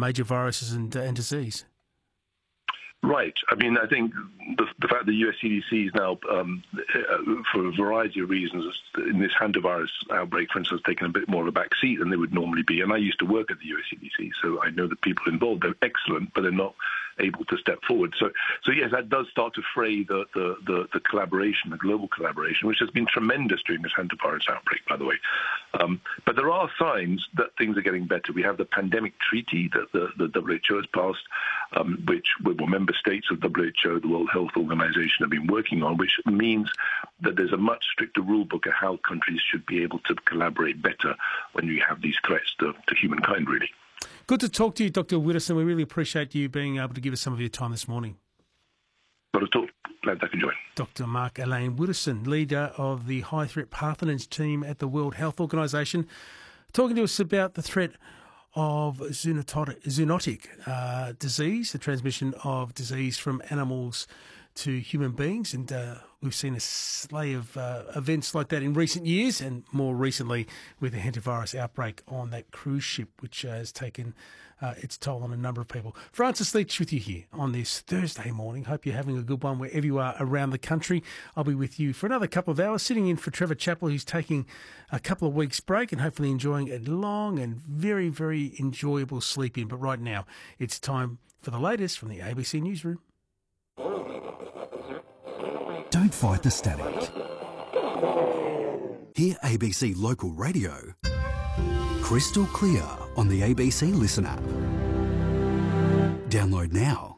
major viruses and disease. Right. I mean, I think the fact that the US CDC is now, for a variety of reasons, in this hantavirus outbreak, for instance, taken a bit more of a back seat than they would normally be. And I used to work at the US CDC, so I know the people involved. They're excellent, but they're not able to step forward. So yes, that does start to fray the collaboration, the global collaboration, which has been tremendous during this hantavirus outbreak, by the way. But there are signs that things are getting better. We have the pandemic treaty that the WHO has passed, which member states of WHO, the World Health Organization, have been working on, which means that there's a much stricter rule book of how countries should be able to collaborate better when you have these threats to humankind, really. Good to talk to you, Dr. Widdowson. We really appreciate you being able to give us some of your time this morning. Not at all. Glad I can join. Dr. Mark-Alain Widdowson, leader of the High Threat Pathogens team at the World Health Organization, talking to us about the threat of zoonotic disease, the transmission of disease from animals to human beings. And we've seen a slew of events like that in recent years, and more recently with the hantavirus outbreak on that cruise ship, which has taken its toll on a number of people. Francis Leach with you here on this Thursday morning. Hope you're having a good one wherever you are around the country. I'll be with you for another couple of hours, sitting in for Trevor Chappell, who's taking a couple of weeks break and hopefully enjoying a long and very, very enjoyable sleep in. But right now, it's time for the latest from the ABC Newsroom. Don't fight the static. Hear ABC Local Radio crystal clear on the ABC Listen app. Download now.